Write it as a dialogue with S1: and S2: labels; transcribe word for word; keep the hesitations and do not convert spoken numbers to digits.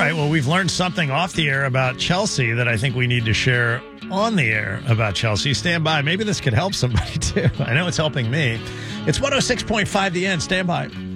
S1: right. Well, we've learned something off the air about Chelsea that I think we need to share on the air about Chelsea. Stand by. Maybe this could help somebody, too. I know it's helping me. It's one oh six point five The End. Stand by.